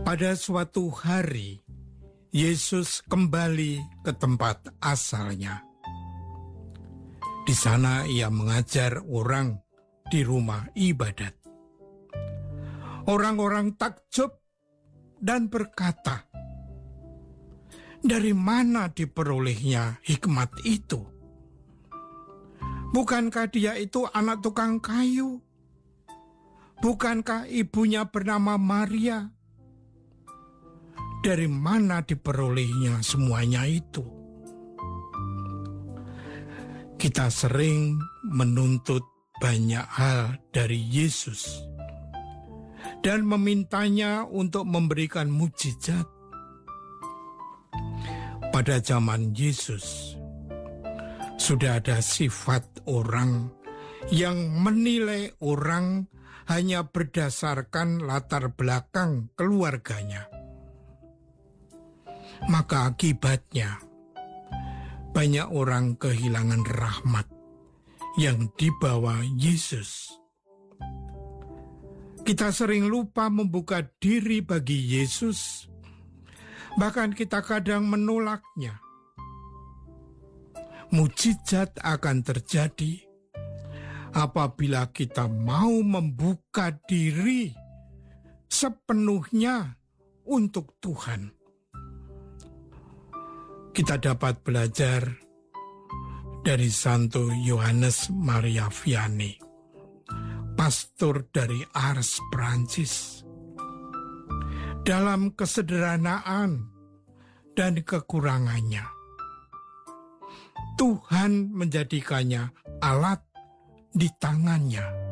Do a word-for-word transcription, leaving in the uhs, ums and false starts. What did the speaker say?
Pada suatu hari, Yesus kembali ke tempat asalnya. Di sana ia mengajar orang di rumah ibadat. Orang-orang takjub dan berkata, "Dari mana diperolehnya hikmat itu? Bukankah dia itu anak tukang kayu? Bukankah ibunya bernama Maria? Dari mana diperolehnya semuanya itu?" Kita sering menuntut banyak hal dari Yesus dan memintanya untuk memberikan mukjizat. Pada zaman Yesus, sudah ada sifat orang yang menilai orang hanya berdasarkan latar belakang keluarganya. Maka akibatnya, banyak orang kehilangan rahmat yang dibawa Yesus. Kita sering lupa membuka diri bagi Yesus, bahkan kita kadang menolaknya. Mukjizat akan terjadi apabila kita mau membuka diri sepenuhnya untuk Tuhan. Kita dapat belajar dari Santo Yohanes Maria Vianney, pastor dari Ars, Prancis. Dalam kesederhanaan dan kekurangannya, Tuhan menjadikannya alat di tangannya